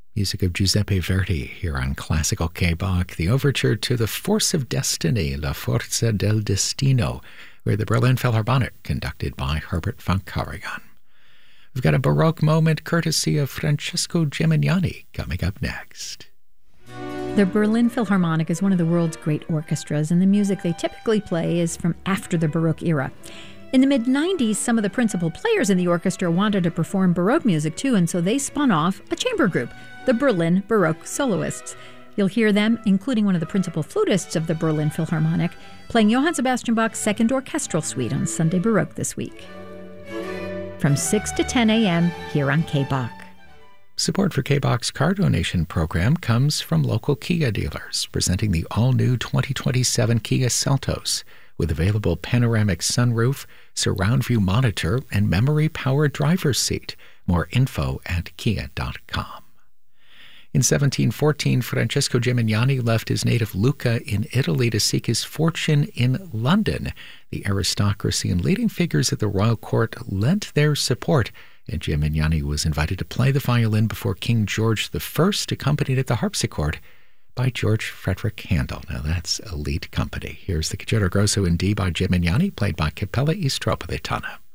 Music of Giuseppe Verdi here on Classical K-Bach, the overture to The Force of Destiny, La Forza del Destino, where the Berlin Philharmonic, conducted by Herbert von Karajan. We've got a Baroque moment courtesy of Francesco Gimignani coming up next. The Berlin Philharmonic is one of the world's great orchestras, and the music they typically play is from after the Baroque era. In the mid-90s, some of the principal players in the orchestra wanted to perform Baroque music too, and so they spun off a chamber group, the Berlin Baroque Soloists. You'll hear them, including one of the principal flutists of the Berlin Philharmonic, playing Johann Sebastian Bach's Second Orchestral Suite on Sunday Baroque this week. From 6 to 10 a.m. here on K-Bach. Support for K-Bach's car donation program comes from local Kia dealers, presenting the all-new 2027 Kia Seltos, with available panoramic sunroof, surround view monitor, and memory-powered driver's seat. More info at kia.com. In 1714, Francesco Gimignani left his native Lucca in Italy to seek his fortune in London. The aristocracy and leading figures at the royal court lent their support, and Gimignani was invited to play the violin before King George I, accompanied at the harpsichord by George Frederick Handel. Now that's elite company. Here's the Concerto Grosso in D by Gimignani, played by Cappella Istropaletana.